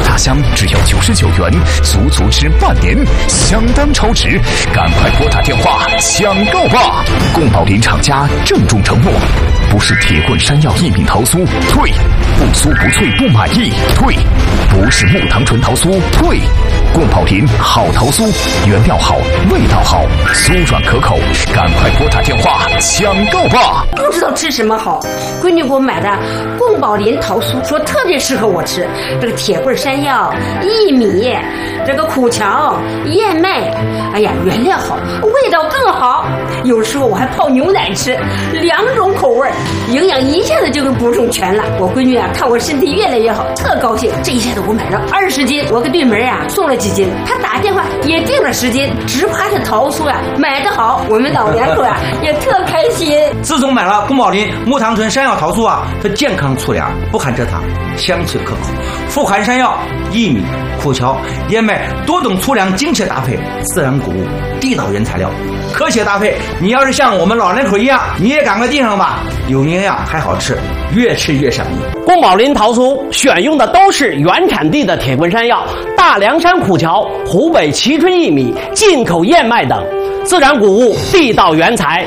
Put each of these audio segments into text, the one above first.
大箱只要99元，足吃半年，相当超值，赶快拨打电话抢购吧！宫保林厂家郑重承诺，不是铁棍山药薏米桃酥，退；不酥不脆不满意，退；不是木糖醇桃酥，退。宫保林好桃酥，原料好，味道好，酥软可口，赶快拨打电话抢购吧！ 不知道吃什么好，闺女给我买的宫保林桃酥，说特别适合我吃。这个铁棍山药、薏米，这个苦荞、燕麦，哎呀，原料好，味道更好。有时候我还泡牛奶吃，2种口味，营养一下子就给补充全了。我闺女啊，看我身体越来越好，特高兴。这一下子我买了20斤，我给对门啊送了几斤，他打电话也订了10斤，只怕这桃酥啊买得好，我们老两口啊也特开心。 自从买了宫保林木糖醇山药桃酥啊，它健康粗粮，不含蔗糖，香脆可口，富含山药、薏米、苦荞、燕麦多种粗粮精确搭配，自然谷物，地道原材料，科学搭配。你要是像我们老两口一样，你也赶快订上吧，有营养还好吃，越吃越上瘾。 宫保林桃酥选用的都是原产地的铁棍山药、大凉山苦荞、湖北蕲春薏米、进口燕麦等。自然谷物，地道原材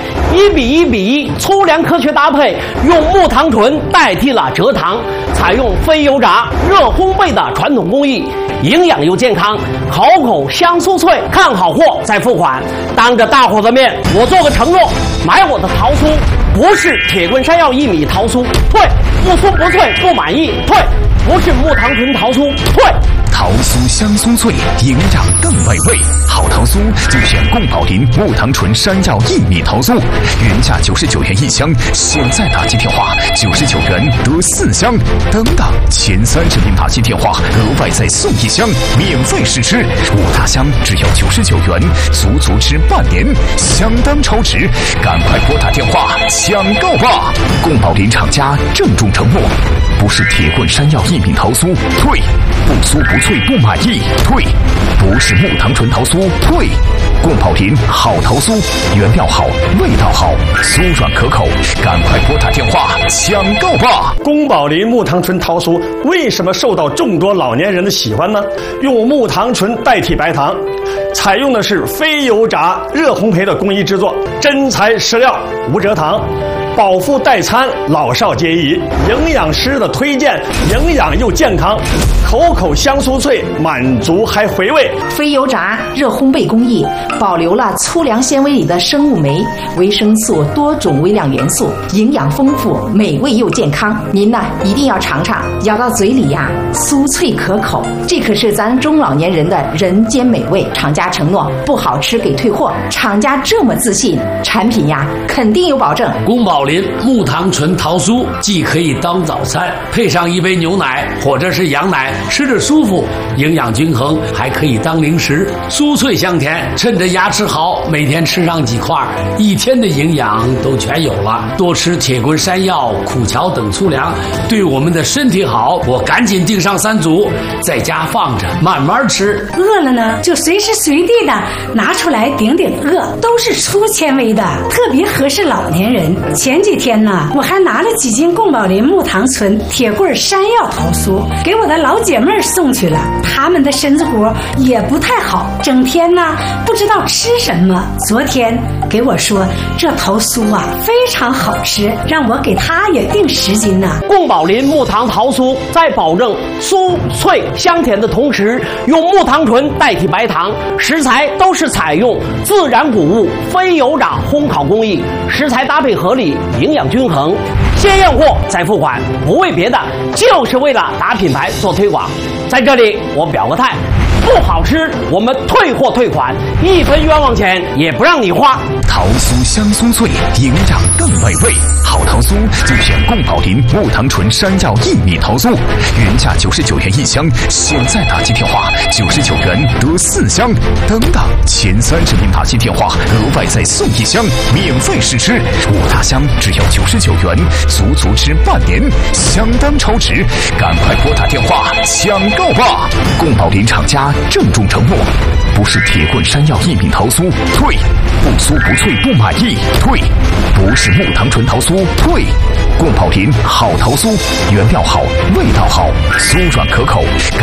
，1:1:1粗粮科学搭配，用木糖醇代替了蔗糖，采用非油炸、热烘焙的传统工艺，营养又健康，口香酥脆。看好货再付款。当着大伙的面，我做个承诺，买我的桃酥不是铁棍山药薏米桃酥，退；不酥不脆不满意，退；不是木糖醇桃酥，退。 桃酥香酥脆，营养更美味。好桃酥就选宫保林木糖醇山药薏米桃酥，原价99元1箱，现在打进电话99元得4箱，等等前30名打进电话额外再送1箱，免费试吃。5大箱只要99元，足吃半年，相当超值，赶快拨打电话抢购吧！宫保林厂家郑重承诺，不是铁棍山药薏米桃酥，退；不酥不脆不满意，退；不是木糖醇桃酥，退。宫保林好桃酥，原料好，味道好，酥软可口，赶快拨打电话抢购吧！ 宫保林木糖醇桃酥为什么受到众多老年人的喜欢呢？用木糖醇代替白糖，采用的是非油炸、热烘焙的工艺制作，真材实料，无蔗糖。饱腹代餐，老少皆宜。营养师的推荐，营养又健康，口香酥脆，满足还回味。 非油炸、热烘焙工艺，保留了粗粮纤维里的生物酶、维生素多种微量元素，营养丰富，美味又健康。您呢一定要尝尝，咬到嘴里呀，酥脆可口，这可是咱中老年人的人间美味。厂家承诺不好吃给退货，厂家这么自信，产品呀肯定有保证。 宫保林木糖醇桃酥既可以当早餐，配上一杯牛奶或者是羊奶，吃着舒服，营养均衡，还可以当零食，酥脆香甜。趁着牙齿好，每天吃上几块，1天的营养都全有了。多吃铁棍山药、苦荞等粗粮，对我们的身体好。我赶紧订上3组，在家放着慢慢吃。 饿了呢，就随时随地的拿出来顶饿，都是粗纤维的，特别合适老年人。前几天呢，我还拿了几斤宫保林木糖醇铁棍山药桃酥给我的老姐妹送去了，她们的身子骨也不太好，整天呢不知道吃什么。昨天给我说这桃酥啊非常好吃，让我给她也订10斤呢。 宫保林木糖桃酥在保证酥脆香甜的同时，用木糖醇代替白糖，食材都是采用自然谷物非油炸烘烤工艺，食材搭配合理，营养均衡。先验货再付款，不为别的，就是为了打品牌做推广。在这里我表个态，不好吃我们退货退款，1分冤枉钱也不让你花。 桃酥香酥脆，营养更美味。好桃酥就选宫保林木糖醇山药薏米桃酥，原价99元1箱，现在打进电话99元得4箱，等等前30名打进电话额外再送1箱，免费试吃。5大箱只要99元，足吃半年，相当超值，赶快拨打电话抢购吧！宫保林厂家郑重承诺，不是铁棍山药薏米桃酥，退；不酥不脆不满意，退；不是木糖醇桃酥，退。宫保林好桃酥，原料好，味道好，酥软可口。